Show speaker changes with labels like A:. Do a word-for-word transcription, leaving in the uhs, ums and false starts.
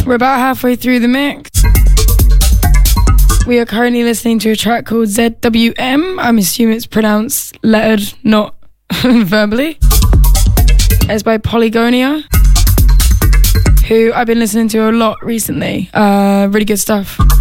A: We're about halfway through the mix. We are currently listening to a track called Z W M. I'm assuming it's pronounced lettered, not verbally. It's by Polygonia, who I've been listening to a lot recently. Uh, really good stuff.